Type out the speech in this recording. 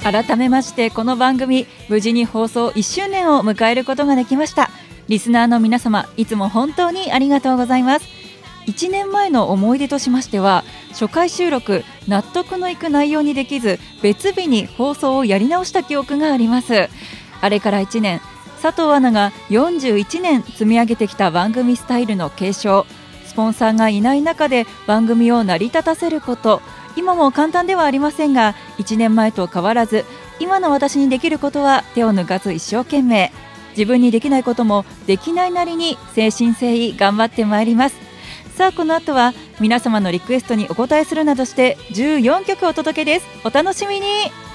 改めましてこの番組無事に放送1周年を迎えることができました。リスナーの皆様、いつも本当にありがとうございます。1年前の思い出としましては、初回収録納得のいく内容にできず別日に放送をやり直した記憶があります。あれから1年、佐藤アナが41年積み上げてきた番組スタイルの継承、スポンサーがいない中で番組を成り立たせること、今も簡単ではありませんが、1年前と変わらず今の私にできることは手を抜かず一生懸命、自分にできないこともできないなりに誠心誠意頑張ってまいります。さあこの後は皆様のリクエストにお答えするなどして14曲お届けです。お楽しみに。